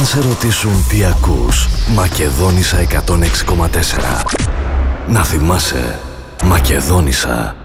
Αν σε ρωτήσουν τι ακούς, Μακεδόνισσα 106,4. Να θυμάσαι, Μακεδόνισσα.